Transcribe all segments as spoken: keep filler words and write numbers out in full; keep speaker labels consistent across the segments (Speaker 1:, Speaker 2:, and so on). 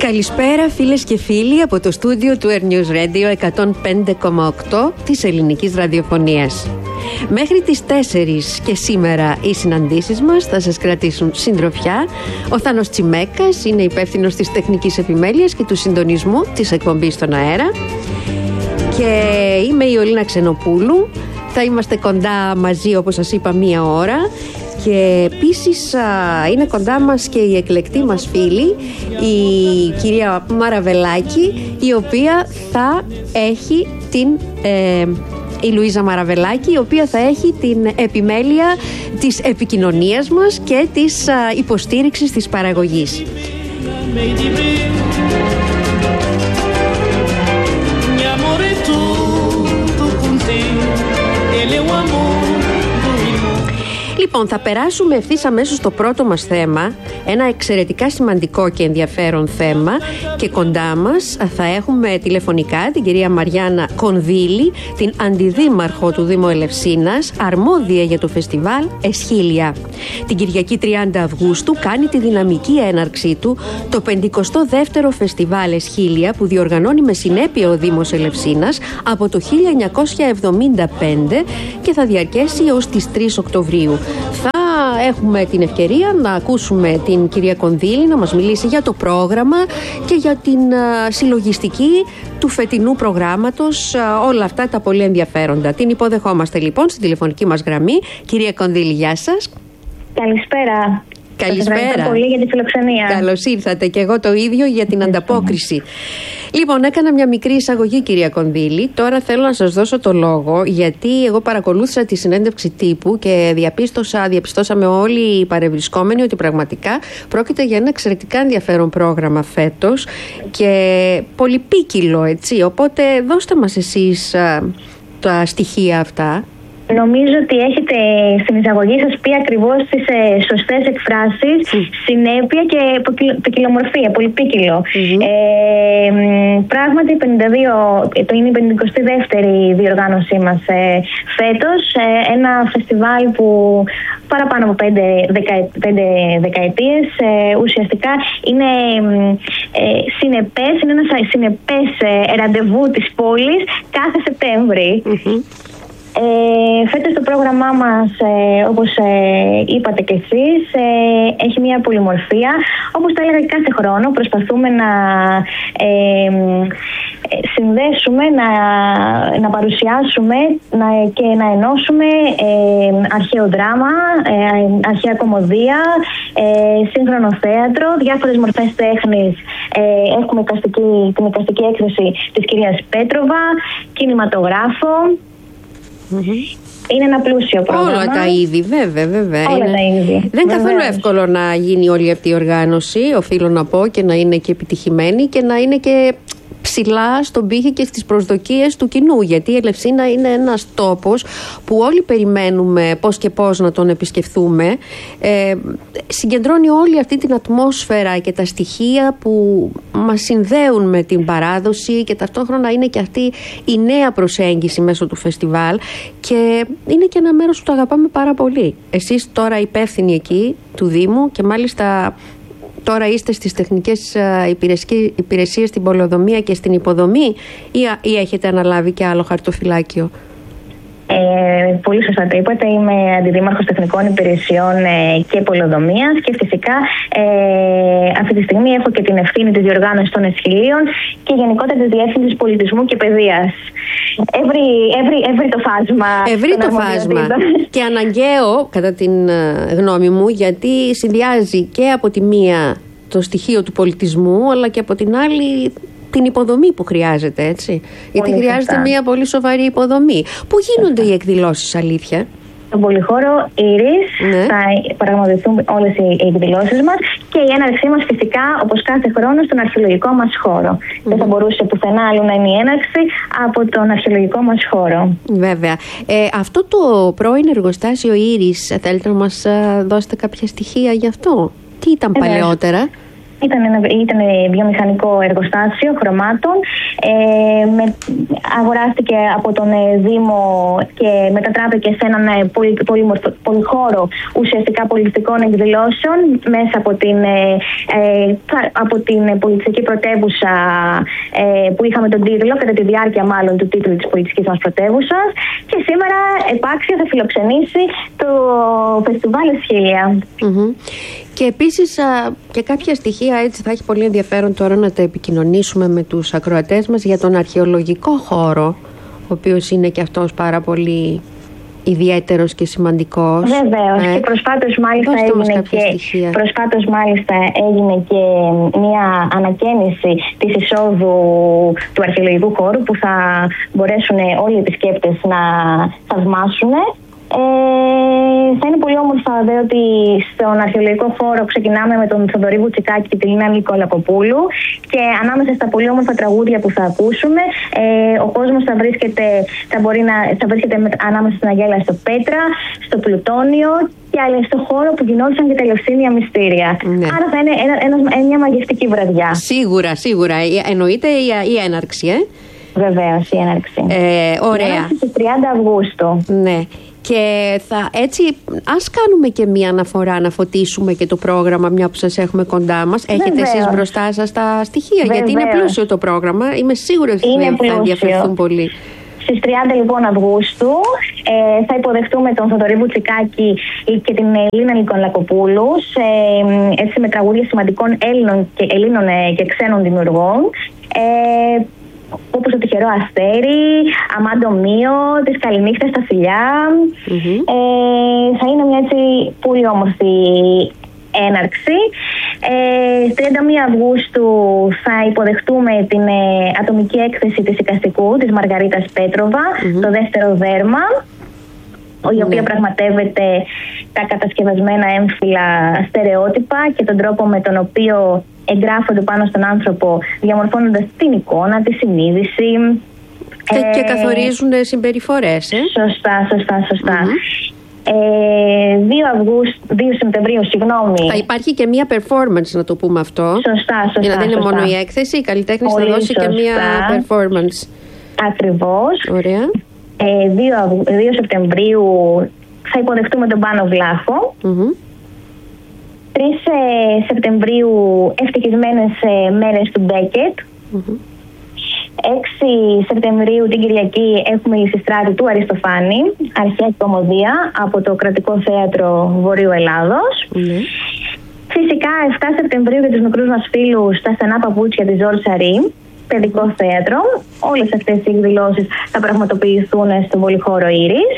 Speaker 1: Καλησπέρα φίλες και φίλοι από το στούντιο του Air News Radio εκατόν πέντε κόμμα οκτώ της ελληνικής ραδιοφωνίας. Μέχρι τις τέσσερις και σήμερα οι συναντήσεις μας θα σας κρατήσουν συντροφιά. Ο Θάνος Τσιμέκας είναι υπεύθυνος της τεχνικής επιμέλειας και του συντονισμού της εκπομπής στον αέρα. Και είμαι η Ολίνα Ξενοπούλου. Θα είμαστε κοντά μαζί, όπως σας είπα, μία ώρα. Και επίσης είναι κοντά μας και η εκλεκτή μας φίλη, η κυρία Μαραβελάκη, η οποία θα έχει την... Ε, η Λουίζα Μαραβελάκη, η οποία θα έχει την επιμέλεια της επικοινωνίας μας και της α, υποστήριξης της παραγωγής. Λοιπόν, θα περάσουμε ευθύς αμέσως στο πρώτο μας θέμα, ένα εξαιρετικά σημαντικό και ενδιαφέρον θέμα, και κοντά μας θα έχουμε τηλεφωνικά την κυρία Μαριάννα Κονδύλη, την αντιδήμαρχο του Δήμου Ελευσίνας, αρμόδια για το φεστιβάλ Εσχήλια. Την Κυριακή τριάντα Αυγούστου κάνει τη δυναμική έναρξή του το πενηκοστό δεύτερο φεστιβάλ Εσχήλια, που διοργανώνει με συνέπεια ο Δήμος Ελευσίνας από το χίλια εννιακόσια εβδομήντα πέντε και θα διαρκέσει έως τις τρεις Οκτωβρίου. Θα έχουμε την ευκαιρία να ακούσουμε την κυρία Κονδύλη να μας μιλήσει για το πρόγραμμα και για την α, συλλογιστική του φετινού προγράμματος, α, όλα αυτά τα πολύ ενδιαφέροντα. Την υποδεχόμαστε λοιπόν στην τηλεφωνική μας γραμμή. Κυρία Κονδύλη, γεια σας.
Speaker 2: Καλησπέρα.
Speaker 1: Καλησπέρα.
Speaker 2: Σας ευχαριστώ πολύ για τη φιλοξενία.
Speaker 1: Καλώς ήρθατε, και εγώ το ίδιο για την ανταπόκριση. Λοιπόν, έκανα μια μικρή εισαγωγή, κυρία Κονδύλη. Τώρα θέλω να σας δώσω το λόγο, γιατί εγώ παρακολούθησα τη συνέντευξη τύπου και διαπίστωσα, διαπιστώσαμε όλοι οι παρευρισκόμενοι ότι πραγματικά πρόκειται για ένα εξαιρετικά ενδιαφέρον πρόγραμμα φέτος και πολυπίκυλο, έτσι. Οπότε δώστε μας εσείς α, τα στοιχεία αυτά.
Speaker 2: Νομίζω ότι έχετε στην εισαγωγή σας πει ακριβώς τις ε, σωστές εκφράσεις, mm. συνέπεια και ποικιλομορφία, πολυπίκυλο. Mm-hmm. Ε, πράγματι, πενήντα δύο, το είναι η πενηκοστή δεύτερη διοργάνωσή μας ε, φέτος. Ε, ένα φεστιβάλ που παραπάνω από πέντε, δεκα, πέντε δεκαετίες ε, ουσιαστικά είναι ε, συνεπές, είναι ένα συνεπές ε, ραντεβού της πόλης κάθε Σεπτέμβρη. Mm-hmm. Ε, φέτος το πρόγραμμά μας, ε, όπως ε, είπατε και εσείς, ε, έχει μια πολυμορφία. Όπως τα έλεγα και κάθε χρόνο, προσπαθούμε να ε, συνδέσουμε, να, να παρουσιάσουμε να, και να ενώσουμε ε, αρχαίο δράμα, ε, αρχαία κωμωδία, ε, σύγχρονο θέατρο, διάφορες μορφές τέχνης. Ε, έχουμε εικαστική, την εικαστική έκθεση της κυρίας Πέτροβα, κινηματογράφο. Mm-hmm. Είναι ένα πλούσιο πρόγραμμα.
Speaker 1: Όλα τα είδη, βέβαια, βέβαια.
Speaker 2: Όλα
Speaker 1: είναι...
Speaker 2: τα είδη.
Speaker 1: Δεν είναι καθόλου εύκολο να γίνει όλη αυτή η οργάνωση, οφείλω να πω, και να είναι και επιτυχημένη και να είναι και ψηλά στον πύχη και στις προσδοκίες του κοινού, γιατί η Ελευσίνα είναι ένας τόπος που όλοι περιμένουμε πώς και πώς να τον επισκεφθούμε. Ε, συγκεντρώνει όλη αυτή την ατμόσφαιρα και τα στοιχεία που μας συνδέουν με την παράδοση, και ταυτόχρονα είναι και αυτή η νέα προσέγγιση μέσω του φεστιβάλ, και είναι και ένα μέρος που το αγαπάμε πάρα πολύ. Εσείς τώρα υπεύθυνοι εκεί του Δήμου, και μάλιστα τώρα είστε στις τεχνικές υπηρεσίες, στην πολεοδομία και στην υποδομή, ή, ή έχετε αναλάβει και άλλο χαρτοφυλάκιο?
Speaker 2: Ε, πολύ σωστά το είπατε. Είμαι αντιδήμαρχος τεχνικών υπηρεσιών ε, και πολεοδομίας, και φυσικά ε, αυτή τη στιγμή έχω και την ευθύνη της διοργάνωσης των Εσχηλίων και γενικότερα της διεύθυνσης πολιτισμού και παιδείας. Εύρη, εύρη, εύρη το φάσμα.
Speaker 1: Εύρη το φάσμα. Και αναγκαίο, κατά την γνώμη μου, γιατί συνδυάζει και από τη μία το στοιχείο του πολιτισμού, αλλά και από την άλλη την υποδομή που χρειάζεται, έτσι. Γιατί
Speaker 2: πολύ
Speaker 1: χρειάζεται
Speaker 2: σωστά.
Speaker 1: μια πολύ σοβαρή υποδομή. Πού γίνονται οι εκδηλώσεις, αλήθεια?
Speaker 2: Στον πολυχώρο Ήρης, ναι, θα πραγματοποιηθούν όλες οι εκδηλώσεις μας, και η έναρξή μας φυσικά, όπως κάθε χρόνο, στον αρχαιολογικό μας χώρο. Mm. Δεν θα μπορούσε πουθενά άλλο να είναι η έναρξη από τον αρχαιολογικό μας χώρο.
Speaker 1: Βέβαια. Ε, αυτό το πρώην εργοστάσιο Ήρης, θέλετε να μας δώσετε κάποια στοιχεία γι' αυτό? Τι ήταν ε, παλαιότερα?
Speaker 2: Ήταν, ένα, ήταν βιομηχανικό εργοστάσιο χρωμάτων. Ε, με, αγοράστηκε από τον ε, Δήμο και μετατράπηκε σε έναν ε, πολυ, πολυμορφο, πολυχώρο ουσιαστικά πολιτιστικών εκδηλώσεων μέσα από την, ε, ε, από την πολιτιστική πρωτεύουσα ε, που είχαμε τον τίτλο, κατά τη διάρκεια μάλλον του τίτλου της πολιτιστικής μας πρωτεύουσας. Και σήμερα επάξια θα φιλοξενήσει το φεστιβάλ Εσχήλια.
Speaker 1: Mm-hmm. Και επίσης α, και κάποια στοιχεία, έτσι θα έχει πολύ ενδιαφέρον τώρα να τα επικοινωνήσουμε με τους ακροατές μας για τον αρχαιολογικό χώρο, ο οποίος είναι και αυτός πάρα πολύ ιδιαίτερος και σημαντικός.
Speaker 2: Βεβαίως, ε, και προσφάτως μάλιστα, έγινε και, προσφάτως μάλιστα έγινε και μια ανακαίνιση της εισόδου του αρχαιολογικού χώρου που θα μπορέσουν όλοι οι επισκέπτες να θαυμάσουν. Ε, θα είναι πολύ όμορφα βέβαια ότι στον αρχαιολογικό χώρο ξεκινάμε με τον Θοδωρή Βουτσικάκη και τη Λίνα Νικολακοπούλου και ανάμεσα στα πολύ όμορφα τραγούδια που θα ακούσουμε ε, ο κόσμος θα βρίσκεται, θα μπορεί να, θα βρίσκεται ανάμεσα στην Αγέλα στο Πέτρα, στο Πλουτόνιο και άλλοι στο χώρο που γινόντουσαν και τα Ελευσίνια μυστήρια. Ναι. Άρα θα είναι ένα, ένα, μια μαγευτική βραδιά. Σίγουρα,
Speaker 1: σίγουρα. Εννοείται η, η έναρξη, ε?
Speaker 2: Βεβαίως, η έναρξη.
Speaker 1: Ε, ωραία.
Speaker 2: Στις τριάντα Αυγούστου.
Speaker 1: Ναι. Και θα, έτσι, ας κάνουμε και μία αναφορά να φωτίσουμε και το πρόγραμμα, μια που σας έχουμε κοντά μας. Έχετε
Speaker 2: Βεβαίως.
Speaker 1: Εσείς μπροστά σας τα στοιχεία?
Speaker 2: Βεβαίως.
Speaker 1: Γιατί είναι πλούσιο το πρόγραμμα. Είμαι σίγουρη ότι θα ενδιαφερθούν πολύ.
Speaker 2: Στις τριάντα λοιπόν Αυγούστου ε, θα υποδεχτούμε τον Θοδωρή Βουτσικάκη και την Λίνα Νικολακοπούλου ε, έτσι, με τραγούδια σημαντικών Έλληνων και, Ελλήνων και ξένων δημιουργών. Ε, όπως το Τυχερό Αστέρι, Αμάντο Μίο, της Καληνύχτας στα Φιλιά. Mm-hmm. Ε, θα είναι μια έτσι πολύ όμορφη έναρξη. Ε, τριάντα μία Αυγούστου θα υποδεχτούμε την ε, ατομική έκθεση της εικαστικού της Μαργαρίτας Πέτροβα, mm-hmm. το δεύτερο δέρμα, η οποία mm-hmm. πραγματεύεται τα κατασκευασμένα έμφυλα στερεότυπα και τον τρόπο με τον οποίο εγγράφονται πάνω στον άνθρωπο, διαμορφώνοντας την εικόνα, τη συνείδηση.
Speaker 1: Και, ε, και καθορίζουν συμπεριφορές. Ε?
Speaker 2: Σωστά, σωστά, σωστά. Mm-hmm. Ε, δύο Σεπτεμβρίου, συγγνώμη.
Speaker 1: Θα υπάρχει και μία performance, να το πούμε αυτό.
Speaker 2: Σωστά, σωστά.
Speaker 1: Για να δεν είναι
Speaker 2: σωστά.
Speaker 1: μόνο η έκθεση, η καλλιτέχνης θα δώσει σωστά. Και μία performance.
Speaker 2: Ακριβώς.
Speaker 1: Ωραία.
Speaker 2: Ε, δύο Σεπτεμβρίου θα υποδεχτούμε τον Πάνο Βλάχο. Mm-hmm. τρεις Σεπτεμβρίου ευτυχισμένες μέρες του Μπέκετ. Mm-hmm. έξι Σεπτεμβρίου την Κυριακή έχουμε η Λυσιστράτη του Αριστοφάνη, αρχαία κομμωδία από το Κρατικό Θέατρο Βορείου Ελλάδος. Mm-hmm. Φυσικά εφτά Σεπτεμβρίου για τους μικρούς μας φίλους τα στενά παπούτσια της Ζορ Σαρή, παιδικό θέατρο. Όλες αυτές οι εκδηλώσεις θα πραγματοποιηθούν στο Πολυχώρο Ήρης.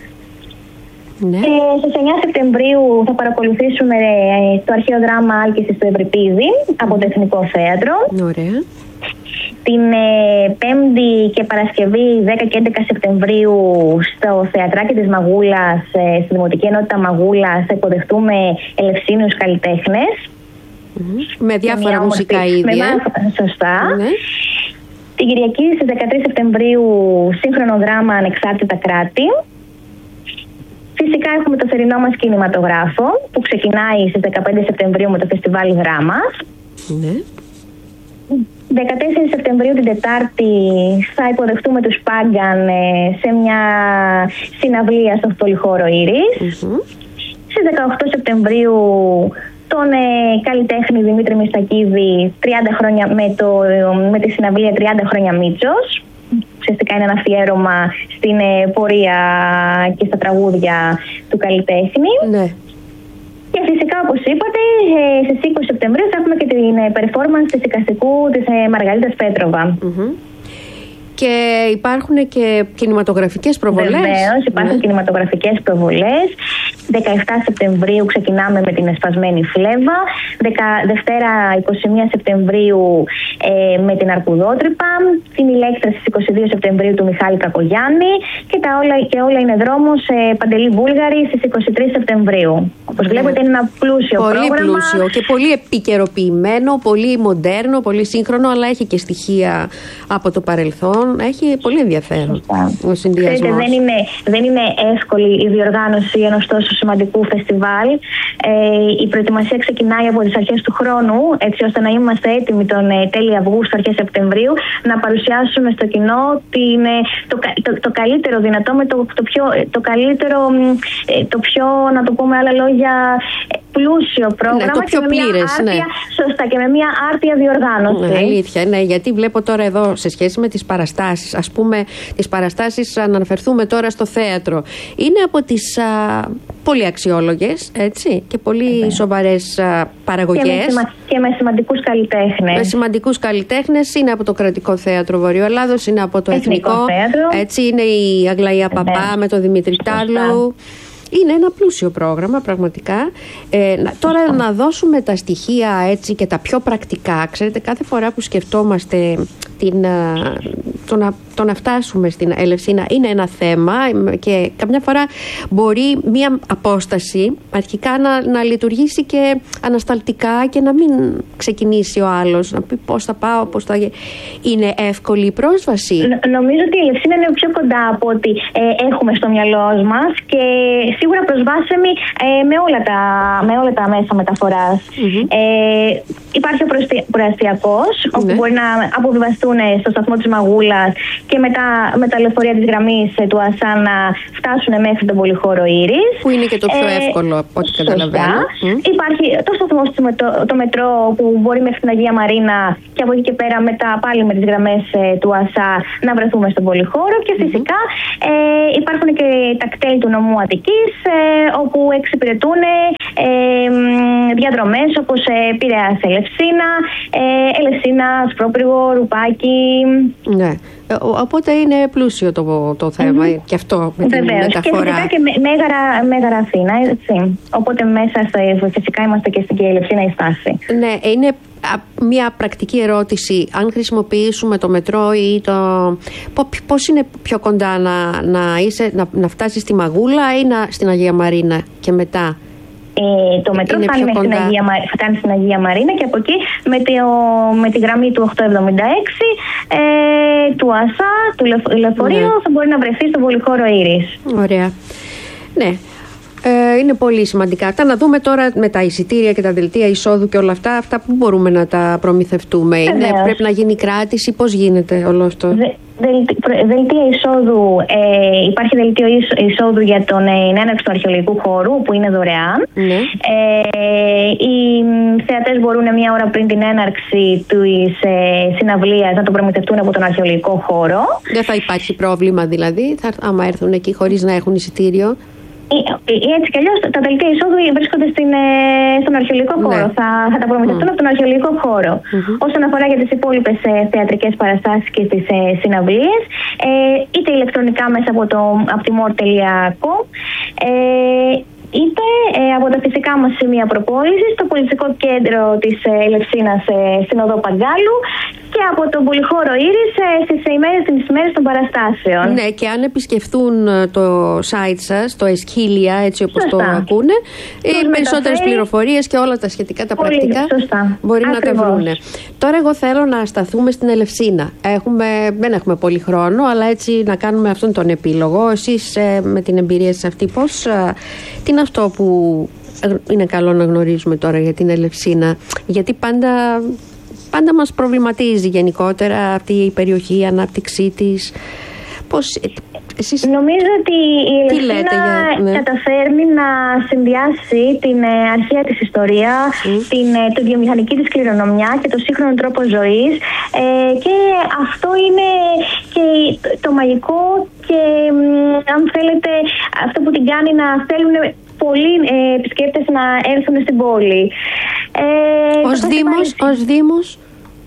Speaker 2: Ναι. Ε, στις εννιά Σεπτεμβρίου θα παρακολουθήσουμε ε, το αρχαίο δράμα Άλκησης του Ευρυπίδη από το Εθνικό Θέατρο.
Speaker 1: Ωραία.
Speaker 2: Την ε, Πέμπτη και Παρασκευή δέκα και έντεκα Σεπτεμβρίου στο Θεατράκι της Μαγούλας, ε, στη Δημοτική Ενότητα Μαγούλας, θα υποδεχτούμε Ελευσίνιους καλλιτέχνες.
Speaker 1: Mm-hmm. Με διάφορα μουσικά είδη.
Speaker 2: Με, σωστά.
Speaker 1: Ναι.
Speaker 2: Την Κυριακή στις δεκατρείς Σεπτεμβρίου σύγχρονο δράμα Ανεξάρτητα Κράτη. Φυσικά έχουμε το θερινό μας κινηματογράφο που ξεκινάει στις δεκαπέντε Σεπτεμβρίου με το Φεστιβάλ Δράμας.
Speaker 1: Ναι.
Speaker 2: δεκατέσσερις Σεπτεμβρίου την Τετάρτη θα υποδεχτούμε τους Πάγκαν σε μια συναυλία στο Πολυχώρο Ήρης. Mm-hmm. Στις δεκαοκτώ Σεπτεμβρίου τον ε, καλλιτέχνη Δημήτρη Μιστακίδη τριάντα χρόνια με, το, με τη συναυλία τριάντα χρόνια Μίτσος. Ουσιαστικά είναι ένα αφιέρωμα στην ε, πορεία και στα τραγούδια του καλλιτέχνη.
Speaker 1: Ναι.
Speaker 2: Και φυσικά, όπως είπατε, ε, στις είκοσι Σεπτεμβρίου θα έχουμε και την ε, performance της εικαστικού της ε, Μαργαρίτας Πέτροβα. Mm-hmm.
Speaker 1: Και υπάρχουν και κινηματογραφικές προβολές.
Speaker 2: Βεβαίως, υπάρχουν ναι. κινηματογραφικές προβολές. δεκαεφτά Σεπτεμβρίου ξεκινάμε με την Εσπασμένη Φλέβα. Δευτέρα εικοστή πρώτη Σεπτεμβρίου ε, με την Αρκουδότρυπα. Την Ηλέκτρα στις εικοστή δεύτερη Σεπτεμβρίου του Μιχάλη Κακογιάννη. Και, τα όλα, και όλα είναι δρόμος ε, Παντελή Βούλγαρη στις εικοστή τρίτη Σεπτεμβρίου. Όπως ναι. βλέπετε είναι ένα πλούσιο
Speaker 1: πολύ
Speaker 2: πρόγραμμα.
Speaker 1: Πολύ πλούσιο και πολύ επικαιροποιημένο, πολύ μοντέρνο, πολύ σύγχρονο, αλλά έχει και στοιχεία από το παρελθόν. λοιπόν έχει πολύ ενδιαφέρον ο συνδυασμός.
Speaker 2: Δεν είναι, δεν είναι εύκολη η διοργάνωση ενός τόσο σημαντικού φεστιβάλ. Ε, η προετοιμασία ξεκινάει από τις αρχές του χρόνου, έτσι ώστε να είμαστε έτοιμοι τον ε, τέλη Αυγούστου, αρχές Σεπτεμβρίου, να παρουσιάσουμε στο κοινό την, ε, το, το, το καλύτερο δυνατό, με το, το, πιο, το καλύτερο, ε, το πιο, να το πούμε άλλα λόγια, πλούσιο πρόγραμμα, ναι, το πιο και με πλήρες, μια άρτια, ναι. Σωστά, και με μια άρτια διοργάνωση.
Speaker 1: Ναι, αλήθεια, ναι, γιατί βλέπω τώρα εδώ σε σχέση με τις παραστάσεις, ας πούμε τις παραστάσεις, αν αναφερθούμε τώρα στο θέατρο, είναι από τις α, πολύ αξιόλογες, έτσι, και πολύ ναι. σοβαρές α, παραγωγές. Και με, σημα, και με σημαντικούς καλλιτέχνες. Με σημαντικούς καλλιτέχνες, είναι από το Κρατικό Θέατρο Βορειοελλάδος, είναι από το Εθνικό, Εθνικό έτσι, είναι η Αγλαία Παπά ναι. με τον Δημήτρη Τάλου. Είναι ένα πλούσιο πρόγραμμα πραγματικά. Ε, τώρα να δώσουμε τα στοιχεία έτσι και τα πιο πρακτικά. Ξέρετε, κάθε φορά που σκεφτόμαστε την, το, να, το να φτάσουμε στην Ελευσίνα είναι ένα θέμα και καμιά φορά μπορεί μία απόσταση αρχικά να, να λειτουργήσει και ανασταλτικά και να μην ξεκινήσει ο άλλος, να πει πώς θα πάω, πώς θα... Είναι εύκολη η πρόσβαση.
Speaker 2: Νο, νομίζω ότι η Ελευσίνα είναι πιο κοντά από ό,τι ε, έχουμε στο μυαλό μας και σίγουρα προσβάσιμη ε, με, όλα τα, με όλα τα μέσα μεταφοράς. Mm-hmm. Ε, υπάρχει ο προαστιακός, mm-hmm. όπου μπορεί να αποβιβαστούν στο σταθμό της Μαγούλας και μετά με τα λεωφορεία της γραμμής του ΑΣΑ να φτάσουν μέχρι τον πολυχώρο Ήρης.
Speaker 1: Που είναι και το πιο ε, εύκολο από ό,τι καταλαβαίνω. Mm.
Speaker 2: Υπάρχει το σταθμό το, το μετρό που μπορεί μέχρι την Αγία Μαρίνα και από εκεί και πέρα μετά πάλι με τις γραμμές ε, του ΑΣΑ να βρεθούμε στον πολυχώρο. Και φυσικά ε, υπάρχουν και τα κτέλ του νομού Αττικής ε, όπου εξυπηρετούν ε, διαδρομές όπως ε, Πειραιάς Ελευσίνα, ε, Ελευσίνα, Σπρόπυργο, Ρουπάκι.
Speaker 1: Ναι. Οπότε είναι πλούσιο το, το θέμα mm-hmm. και αυτό με την
Speaker 2: Βεβαίως.
Speaker 1: μεταφορά.
Speaker 2: Και φυσικά και Μέγαρα, Μέγαρα Αθήνα, έτσι. Οπότε μέσα στο, φυσικά είμαστε και στην Ελευσίνα η στάση.
Speaker 1: Ναι, είναι μια πρακτική ερώτηση. Αν χρησιμοποιήσουμε το μετρό ή το... πώς είναι πιο κοντά να, να, είσαι, να, να φτάσεις στη Μαγούλα ή να, στην Αγία Μαρίνα και μετά?
Speaker 2: Ε, το μετρό φτάνει στην, Αγία, φτάνει στην Αγία Μαρίνα και από εκεί με, το, με τη γραμμή του οκτακόσια εβδομήντα έξι ε, του ΑΣΑ, του λεωφορείου, ναι. θα μπορεί να βρεθεί στον πολυχώρο Ήρης.
Speaker 1: Ωραία. Ναι. Ε, είναι πολύ σημαντικά αυτά. Να δούμε τώρα με τα εισιτήρια και τα δελτία εισόδου και όλα αυτά, αυτά που μπορούμε να τα προμηθευτούμε. Είναι, πρέπει να γίνει κράτηση, πώς γίνεται όλο αυτό? Δε,
Speaker 2: δελτία εισόδου, ε, υπάρχει δελτίο εισόδου για τον ε, έναρξη του αρχαιολογικού χώρου που είναι δωρεάν. Ναι. Ε, οι θεατές μπορούν μία ώρα πριν την έναρξη της ε, συναυλίας να το προμηθευτούν από τον αρχαιολογικό χώρο.
Speaker 1: Δεν θα υπάρχει πρόβλημα δηλαδή, θα, άμα έρθουν εκεί χωρίς να έχουν εισιτήριο?
Speaker 2: Έτσι κι αλλιώς τα δελτία εισόδου βρίσκονται στην, στον αρχαιολογικό χώρο. Ναι. Θα, θα τα προμηθευτούν mm. από τον αρχαιολογικό χώρο. Mm-hmm. Όσον αφορά για τις υπόλοιπες ε, θεατρικές παραστάσεις και τις ε, συναυλίες, ε, είτε ηλεκτρονικά μέσα από, το, από τη μορ τελεία κομ, ε, είτε ε, από τα φυσικά μας σημεία προπόλησης, το πολιτικό κέντρο της ε, Ελευσίνας ε, στην οδό Παγκάλου και από τον πολυχώρο Ήρης ε, στις ημέρες, τις ημέρες των παραστάσεων.
Speaker 1: Ναι, και αν επισκεφθούν το site σας, το Εσχίλια, έτσι όπως σωστά. το ακούνε, οι περισσότερες πληροφορίες και όλα τα σχετικά, τα πολύ πρακτικά σωστά. μπορεί ακριβώς. να τα βρούνε. Τώρα εγώ θέλω να σταθούμε στην Ελευσίνα. Έχουμε, δεν έχουμε πολύ χρόνο, αλλά έτσι να κάνουμε αυτόν τον επίλογο. Εσείς ε, με την εμπειρία σας αυτή, πώς, ε, τι είναι αυτό που είναι καλό να γνωρίζουμε τώρα για την Ελευσίνα? Γιατί πάντα... Πάντα μας προβληματίζει γενικότερα αυτή η περιοχή, η ανάπτυξή της. Πώς, εσείς...
Speaker 2: Νομίζω ότι η Ελευσίνα για... ναι. καταφέρνει να συνδυάσει την ε, αρχαία της ιστορία, mm. την, ε, τη βιομηχανική της κληρονομιά και το σύγχρονο τρόπο ζωής. Ε, και αυτό είναι και το, το μαγικό και ε, αν θέλετε αυτό που την κάνει να θέλουν πολλοί ε, επισκέπτες να έρθουν στην πόλη.
Speaker 1: Ε, ως, Δήμος, ως Δήμος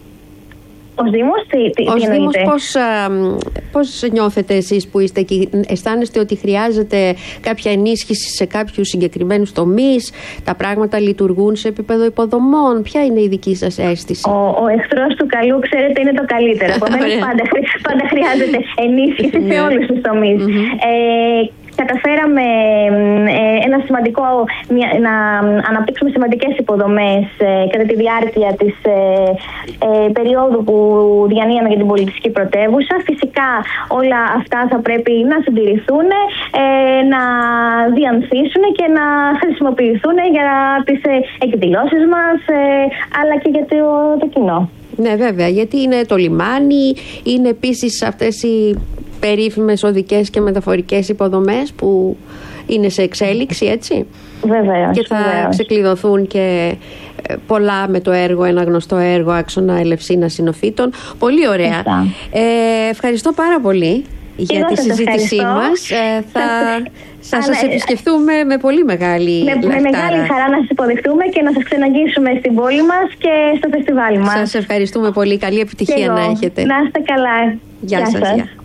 Speaker 2: Ως Δήμος, τι, τι,
Speaker 1: ως
Speaker 2: τι
Speaker 1: Δήμος πώς, πώς νιώθετε εσείς που είστε εκεί? Αισθάνεστε ότι χρειάζεται κάποια ενίσχυση σε κάποιους συγκεκριμένους τομείς? Τα πράγματα λειτουργούν σε επίπεδο υποδομών? Ποια είναι η δική σας αίσθηση?
Speaker 2: Ο, ο εχθρός του καλού, ξέρετε, είναι το καλύτερο. Επομένως πάντα, πάντα χρειάζεται ενίσχυση σε όλους τους τομείς. Mm-hmm. Ε, καταφέραμε ε, ένα σημαντικό, μια, να αναπτύξουμε σημαντικές υποδομές ε, κατά τη διάρκεια της ε, ε, περίοδου που διανύαμε για την πολιτιστική πρωτεύουσα. Φυσικά όλα αυτά θα πρέπει να συντηρηθούν, ε, να διανθίσουν και να χρησιμοποιηθούν για τις ε, εκδηλώσεις μας, ε, αλλά και για το, το κοινό.
Speaker 1: Ναι, βέβαια, γιατί είναι το λιμάνι, είναι επίσης αυτές οι περίφημες οδικές και μεταφορικές υποδομές που είναι σε εξέλιξη, έτσι.
Speaker 2: Βεβαίως.
Speaker 1: Και θα
Speaker 2: βεβαίως.
Speaker 1: ξεκλειδωθούν και πολλά με το έργο, ένα γνωστό έργο, Άξονα Ελευσίνας Συνοφύτων. Πολύ ωραία. Ε, ευχαριστώ πάρα πολύ για τη συζήτησή μας. Ε, θα θα σας επισκεφτούμε με πολύ μεγάλη
Speaker 2: με, με μεγάλη χαρά να σας υποδεχτούμε και να σας ξεναγήσουμε στην πόλη μας και στο φεστιβάλ μας.
Speaker 1: Σας ευχαριστούμε πολύ. Καλή επιτυχία να έχετε.
Speaker 2: Να είστε καλά.
Speaker 1: Γεια, Γεια σας. σας.